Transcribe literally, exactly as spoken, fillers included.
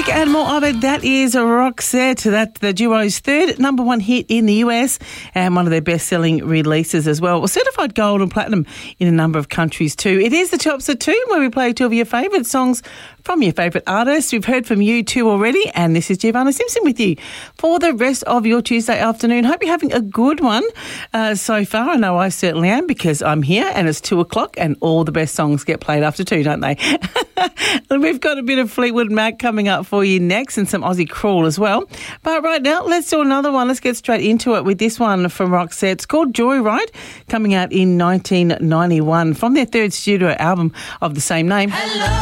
Music and more of it. That is Roxette. That's the duo's third number one hit in the U S and one of their best-selling releases as well. Well, certified gold and platinum in a number of countries too. It is the Chops at two, where we play two of your favourite songs from your favourite artists. We've heard from you two already, and this is Giovanna Simpson with you for the rest of your Tuesday afternoon. Hope you're having a good one uh, so far. I know I certainly am, because I'm here and it's two o'clock and all the best songs get played after two, don't they? And we've got a bit of Fleetwood Mac coming up for you next, and some Aussie Crawl as well. But right now, let's do another one. Let's get straight into it with this one from Roxette. It's called Joyride, coming out in nineteen ninety-one from their third studio album of the same name. Hello.